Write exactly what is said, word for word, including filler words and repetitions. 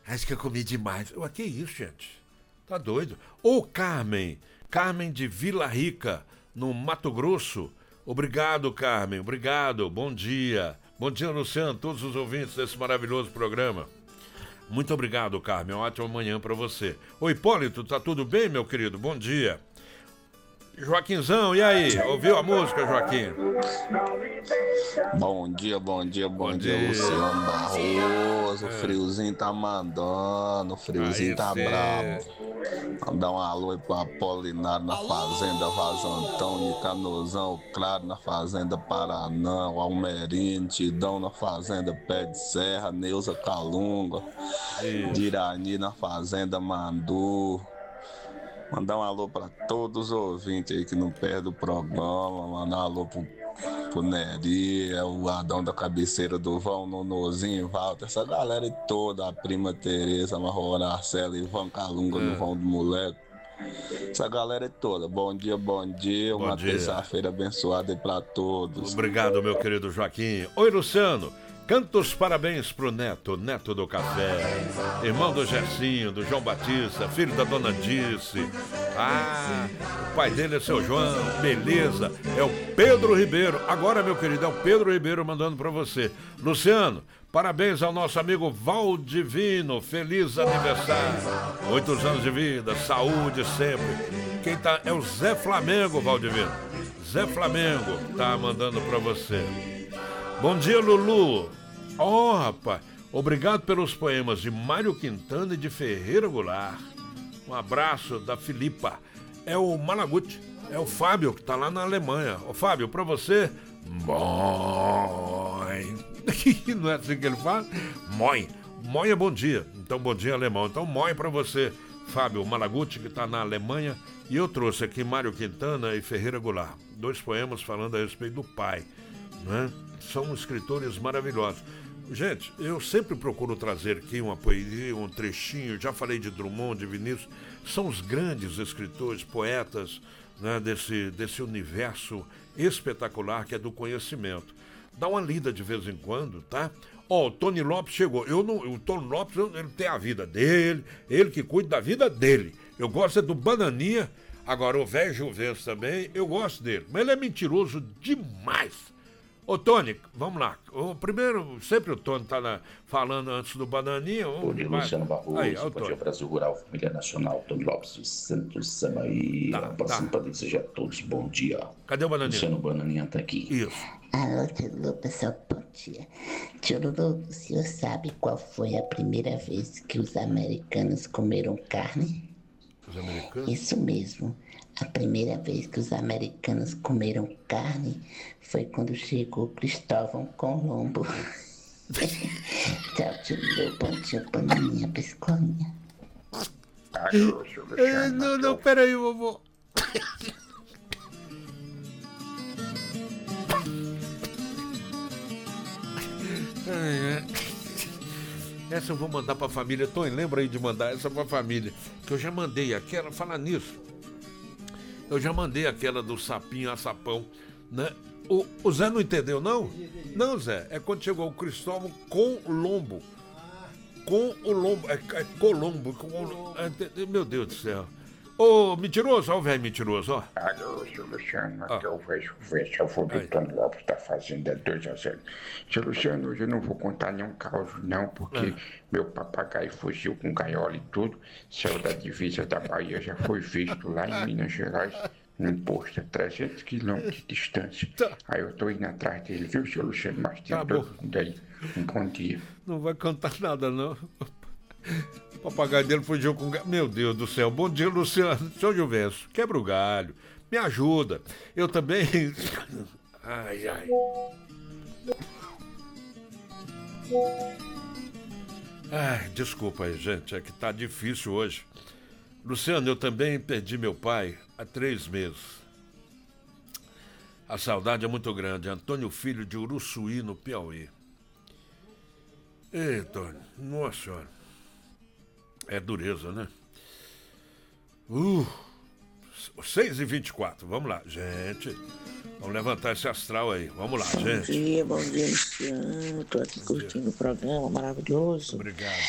Acho que eu comi demais. Ué, que isso, gente? Tá doido? Ô, Carmen, Carmen de Vila Rica, no Mato Grosso. Obrigado, Carmen, obrigado. Bom dia. Bom dia, Luciano, todos os ouvintes desse maravilhoso programa. Muito obrigado, Carmen. Uma ótima manhã para você. Ô, Hipólito, tá tudo bem, meu querido? Bom dia. Joaquinzão, e aí? Ouviu a música, Joaquim? Bom dia, bom dia, bom, Bom dia, dia. Luciano Barroso. O É. friozinho tá mandando, o friozinho Aí tá cê- brabo. Mandar um alô aí pro Apolinário na Fazenda Vazantão de Canozão Claro na Fazenda Paranã, o Almerino, Tidão na Fazenda Pé de Serra, Neuza Calunga, Isso. Dirani na Fazenda Mandu. Mandar um alô pra todos os ouvintes aí que não perdem o programa. Mandar um alô pro, pro Neri, é o Adão da Cabeceira do Vão, Nonozinho, Walter, essa galera aí toda, a prima Tereza, Marrora, Arcela, Ivan Calunga no É. Vão do Moleque. Essa galera é toda. Bom dia, bom dia. Bom Uma dia. terça-feira abençoada aí pra todos. Obrigado, meu querido Joaquim. Oi, Luciano. Canta os parabéns pro Neto, Neto do Café, irmão do Gercinho, do João Batista, filho da Dona Dice. Ah, o pai dele é seu João, beleza. É o Pedro Ribeiro. Agora, meu querido, é o Pedro Ribeiro mandando pra você. Luciano, parabéns ao nosso amigo Valdivino. Feliz aniversário. Muitos anos de vida, saúde sempre. Quem tá é o Zé Flamengo, Valdivino. Zé Flamengo tá mandando pra você. Bom dia, Lulu. Ó, oh, rapaz, obrigado pelos poemas de Mário Quintana e de Ferreira Goulart. Um abraço da Filipa. É o Malaguti, é o Fábio que tá lá na Alemanha. Ô, Fábio, pra você, moi. Não é assim que ele fala? Moi. Moi é bom dia. Então, bom dia, alemão. Então, moi pra você, Fábio Malaguti, que tá na Alemanha. E eu trouxe aqui Mário Quintana e Ferreira Goulart. Dois poemas falando a respeito do pai, né? São escritores maravilhosos. Gente, eu sempre procuro trazer aqui uma poesia, um trechinho. Já falei de Drummond, de Vinícius. São os grandes escritores, poetas, né, desse, desse universo espetacular que é do conhecimento. Dá uma lida de vez em quando, tá? Ó, o Tony Lopes chegou. Eu não, o Tony Lopes, ele tem a vida dele, ele que cuida da vida dele. Eu gosto é do Bananinha. Agora, o velho Juventus também, eu gosto dele. Mas ele é mentiroso demais. Ô, Tony, vamos lá. O primeiro, sempre o Tony tá na, falando antes do Bananinha. Bom dia, Luciano Barroso. Aí, ó, Bom dia, Brasil Rural, Família Nacional, Tony Lopes dos Santos Samaí. Tá, Passando tá. para desejar a todos bom dia. Cadê o Bananinha? Luciano Bananinha tá aqui. Isso. Alô, tio Lulu, pessoal, bom dia. Tio Lulu, o senhor sabe qual foi a primeira vez que os americanos comeram carne? Os americanos? Isso mesmo. A primeira vez que os americanos comeram carne foi quando chegou Cristóvão Colombo. Tchau, tio Lulu, bom dia, Bananinha, pescolinha. Alô, seu Luciano. Não, não, peraí, vovô. Essa eu vou mandar pra família. Tony, lembra aí de mandar essa pra família. Que eu já mandei aquela, falar nisso. Eu já mandei aquela do sapinho a sapão, né? O, o Zé não entendeu, não? Não, Zé. É quando chegou o Cristóvão com o lombo. Com o lombo. É, é Colombo. Com o, é, meu Deus do céu. Ô, mentiroso, olha o velho mentiroso, ó. Alô, seu Luciano, aqui é Ah. o velho Juventus, eu vou Aí. do Tony Lopes da Fazenda dois a zero. Seu Luciano, hoje eu não vou contar nenhum caos, não, porque Ah. meu papagaio fugiu com gaiola e tudo, saiu da divisa da Bahia, já foi visto lá em Minas Gerais, num posto a trezentos quilômetros de distância. Tá. Aí eu tô indo atrás dele, viu, seu Luciano? Mas tem Tá todo bom. mundo aí. Um bom dia. Não vai cantar nada, não. O papagaio dele fugiu com... ga- Meu Deus do céu. Bom dia, Luciano. Seu Juvencio, quebra o galho. Me ajuda. Eu também... Ai, ai. Ai, desculpa aí, gente. É que tá difícil hoje. Luciano, eu também perdi meu pai há três meses. A saudade é muito grande. Antônio Filho de Uruçuí, no Piauí. Ei, Tony, nossa senhora. É dureza, né? Uh, seis e vinte e quatro, vamos lá, gente. Vamos levantar esse astral aí. Vamos lá, Bom gente. dia, bom dia, Luciano. Tô aqui curtindo o programa maravilhoso. Obrigado.